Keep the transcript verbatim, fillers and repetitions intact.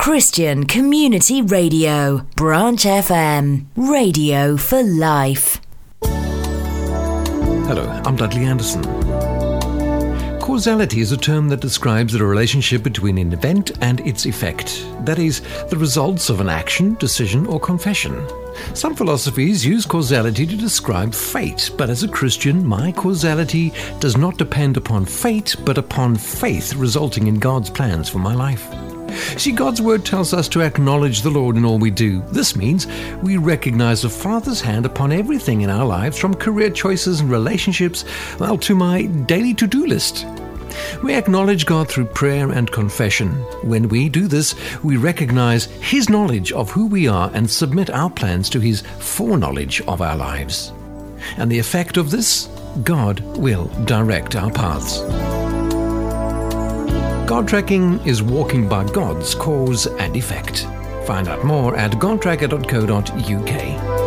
Christian Community Radio, Branch F M, radio for life. Hello, I'm Dudley Anderson. Causality is a term that describes the relationship between an event and its effect. That is, the results of an action, decision, or confession. Some philosophies use causality to describe fate, but as a Christian, my causality does not depend upon fate, but upon faith resulting in God's plans for my life. See, God's word tells us to acknowledge the Lord in all we do. This means we recognize the Father's hand upon everything in our lives, from career choices and relationships, well, to my daily to-do list. We acknowledge God through prayer and confession. When we do this, we recognize His knowledge of who we are and submit our plans to His foreknowledge of our lives. And the effect of this? God will direct our paths. God tracking is walking by God's cause and effect. Find out more at god tracker dot co dot u k.